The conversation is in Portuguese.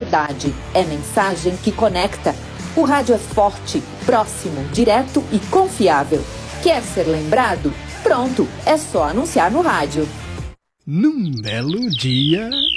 verdade, é mensagem que conecta. O rádio é forte, próximo, direto e confiável. Quer ser lembrado? Pronto, é só anunciar no rádio. Num belo dia...